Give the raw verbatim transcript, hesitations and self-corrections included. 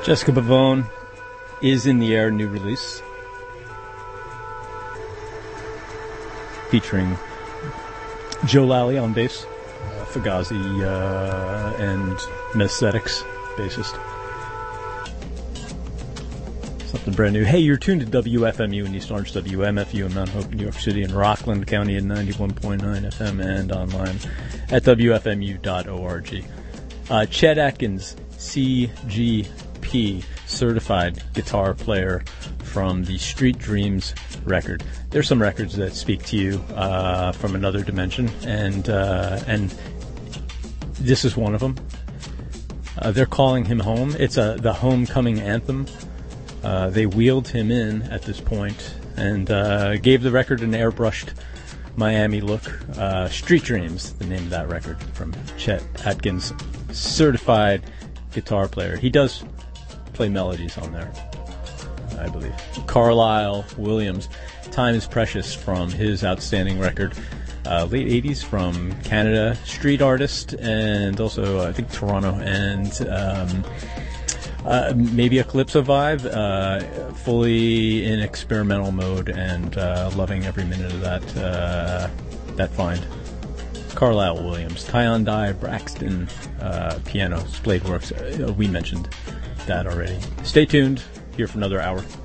Jessica Pavone is in the air, new release. Featuring Joe Lally on bass, uh, Fugazi uh, and Mesthetics bassist. Something brand new. Hey, you're tuned to W F M U in East Orange, W M F U in Mount Hope, New York City, and Rockland County at ninety-one point nine F M and online at W F M U dot org. Uh, Chet Atkins, C G P, certified guitar player from the Street Dreams record. There's some records that speak to you uh, from another dimension, and uh, and this is one of them. Uh, they're calling him home. It's a the homecoming anthem. Uh, they wheeled him in at this point and uh, gave the record an airbrushed Miami look. Uh, Street Dreams, the name of that record, from Chet Atkins, certified guitar player. He does play melodies on there, I believe. Carlisle Williams, Time is Precious, from his outstanding record, uh, late eighties, from Canada, street artist, and also uh, I think Toronto, and um, uh, maybe a Calypso vibe, uh, fully in experimental mode, and uh, loving every minute of that uh, that find. Carlisle Williams, Tyondai Braxton, uh, piano, Splayed Works. Uh, we mentioned that already. Stay tuned here for another hour.